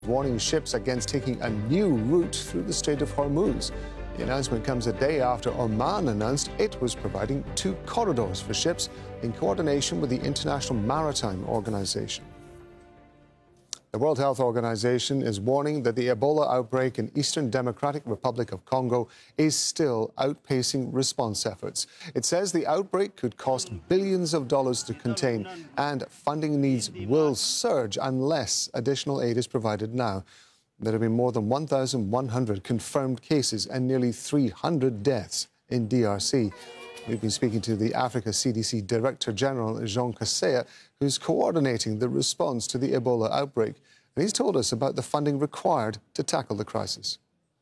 warning ships against taking a new route through the Strait of Hormuz. The announcement comes a day after Oman announced it was providing 2 corridors for ships in coordination with the International Maritime Organization. The World Health Organization is warning that the Ebola outbreak in Eastern Democratic Republic of Congo is still outpacing response efforts. It says the outbreak could cost billions of dollars to contain, and funding needs will surge unless additional aid is provided now. There have been more than 1,100 confirmed cases and nearly 300 deaths in DRC. We've been speaking to the Africa CDC Director General, Jean Kaseya, who's coordinating the response to the Ebola outbreak. And he's told us about the funding required to tackle the crisis.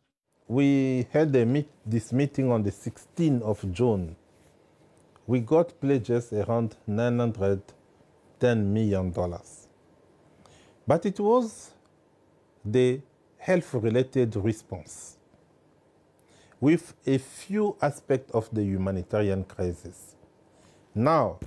We had this meeting on the 16th of June. We got pledges around $910 million. But it was the health-related response, with a few aspects of the humanitarian crisis. Now,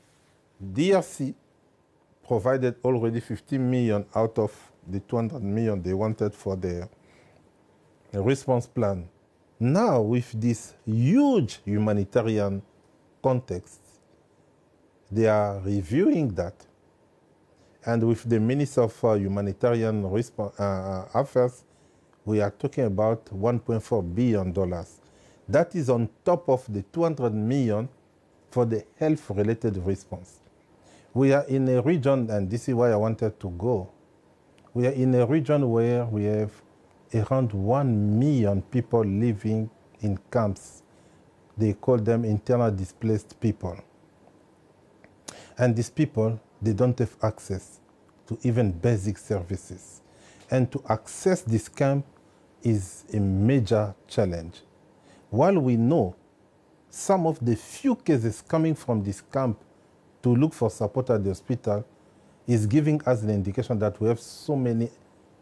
DRC provided already 50 million out of the 200 million they wanted for their response plan. Now, with this huge humanitarian context, they are reviewing that. And with the Minister of Humanitarian Affairs, we are talking about $1.4 billion. That is on top of the 200 million for the health-related response. We are in a region, and this is why I wanted to go. We are in a region where we have around 1 million people living in camps. They call them internally displaced people. And these people, they don't have access to even basic services. And to access this camp is a major challenge. While we know some of the few cases coming from this camp to look for support at the hospital is giving us the indication that we have so many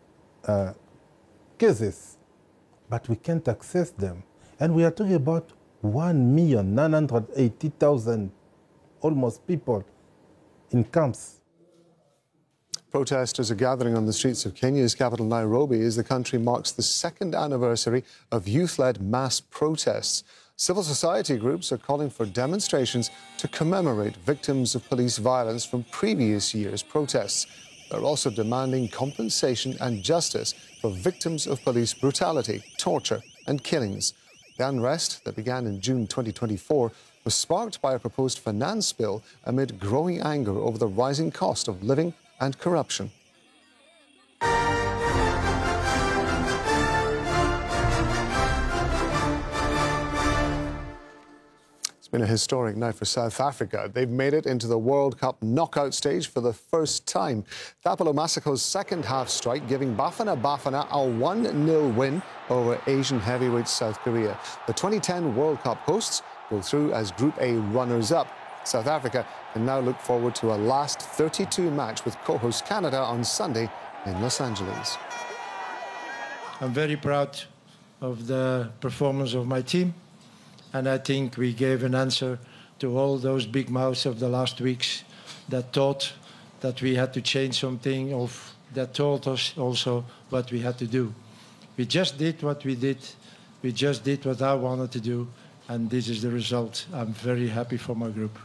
cases, but we can't access them. And we are talking about 1,980,000 almost people in camps. Protesters are gathering on the streets of Kenya's capital, Nairobi, as the country marks the 2nd anniversary of youth-led mass protests. Civil society groups are calling for demonstrations to commemorate victims of police violence from previous years' protests. They're also demanding compensation and justice for victims of police brutality, torture and killings. The unrest that began in June 2024 was sparked by a proposed finance bill amid growing anger over the rising cost of living and corruption. It's been a historic night for South Africa. They've made it into the World Cup knockout stage for the first time. Thapelo Maseko's second half strike giving Bafana Bafana a 1-0 win over Asian heavyweight South Korea. The 2010 World Cup hosts go through as Group A runners-up. South Africa can now look forward to a last 32 match with co-host Canada on Sunday in Los Angeles. I'm very proud of the performance of my team, and I think we gave an answer to all those big mouths of the last weeks that thought that we had to change something, or that told us also what we had to do. We just did what we did. We just did what I wanted to do, and this is the result. I'm very happy for my group.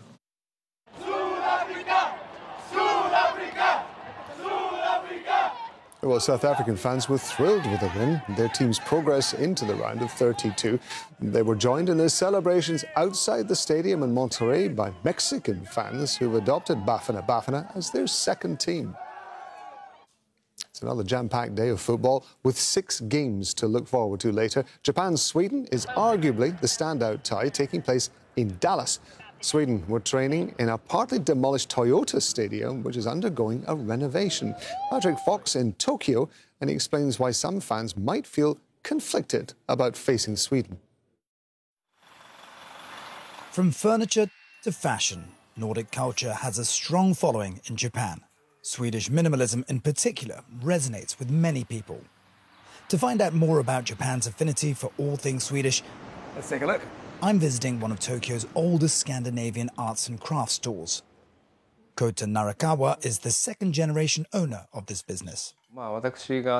Well, South African fans were thrilled with the win, their team's progress into the round of 32. They were joined in their celebrations outside the stadium in Monterrey by Mexican fans who've adopted Bafana Bafana as their second team. It's another jam-packed day of football with 6 games to look forward to later. Japan-Sweden is arguably the standout tie, taking place in Dallas. Sweden were training in a partly demolished Toyota stadium, which is undergoing a renovation. Patrick Fox in Tokyo, and he explains why some fans might feel conflicted about facing Sweden. From furniture to fashion, Nordic culture has a strong following in Japan. Swedish minimalism in particular resonates with many people. To find out more about Japan's affinity for all things Swedish, let's take a look. I'm visiting one of Tokyo's oldest Scandinavian arts and crafts stores. Kota Narakawa is the second-generation owner of this business.